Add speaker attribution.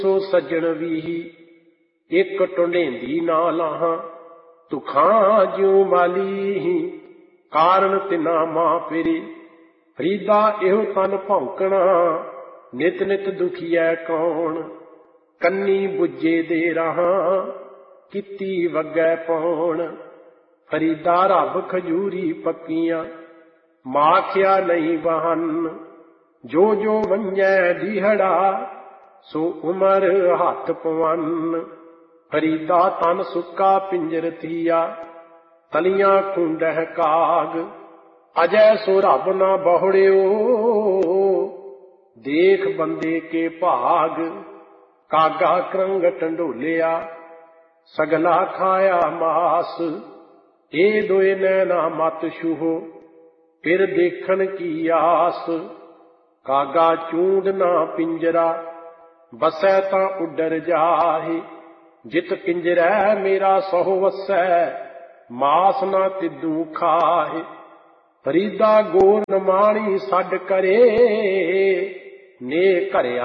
Speaker 1: ਸੋ ਸੱਜਣ ਵੀਹੀ ਇੱਕ ਟੁੰਡੇਂਦੀ ਨਾ ਲਾਹਾਂ, ਤੁਖਾਂ ਜਿਉ ਮਾਲੀ ਕਾਰਨ ਤਿਨਾ ਮਾਂ ਪੇਰੀ। ਫਰੀਦਾ ਇਹੋ ਤਨ ਭੌਂਕਣਾ, ਨਿਤ ਨਿਤ ਦੁਖੀਐ ਕੌਣ। ਕੰਨੀ ਬੁੱਝੇ ਦੇ ਰਾਹਾਂ, ਕੀਤੀ ਵੱਗੈ ਪੌਣ। ਫਰੀਦਾ ਰੱਬ ਖਜੂਰੀ ਪੱਕੀਆਂ, ਮਾਖਿਆ ਨਹੀਂ ਵਹਨ। ਜੋ ਜੋ ਵੰਝੈ ਦੀਹੜਾ, ਸੋ ਉਮਰ ਹੱਥ ਪਵਨ। ਫਰੀਦਾ ਤਨ ਸੁੱਕਾ ਪਿੰਜਰ ਥੀਆ, ਤਲੀਆਂ ਖੂੰਡਹਿ ਕਾਗ। ਅਜੈ ਸੋ ਰੱਬ ਨਾ ਬਹੁੜਿਓ, ਦੇਖ ਬੰਦੇ ਕੇ ਭਾਗ। ਕਾਗਾ ਕਰੰਗ ਟੰਡੋਲਿਆ, ਸਗਲਾ ਖਾਇਆ ਮਾਸ। ਇਹ ਦੋਏ ਨੈਣਾ ਮਤ ਛੂਹੋ, ਫਿਰ ਦੇਖਣ ਕੀ ਆਸ। ਕਾਗਾ ਚੂੰਡ ਨਾ ਪਿੰਜਰਾ, ਬਸੈ ਤਾਂ ਉੱਡਰ ਜਾਹੇ। ਜਿਤ ਪਿੰਜਰੈ ਮੇਰਾ ਸਹੁ ਵਸੈ, ਮਾਸ ਨਾ ਤਿੱਦੂ ਖਾਹੇ। ਫਰੀਦਾ ਗੋਰ ਨਮਾਣੀ ਛੱਡ ਕਰੇ, ਨੇ ਘਰਿਆ